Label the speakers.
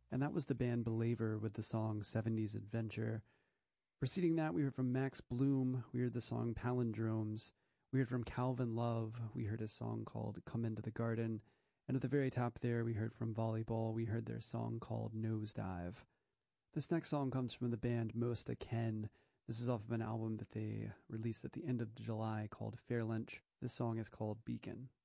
Speaker 1: And that was the band Believer with the song 70s Adventure. Preceding that, we heard from Max Bloom. We heard the song Palindromes. We heard from Calvin Love. We heard a song called Come Into the Garden. And at the very top there, we heard from Volleyball. We heard their song called Nosedive. This next song comes from the band Mosta Ken. This is off of an album that they released at the end of July called Fairlynch. This song is called Beacon.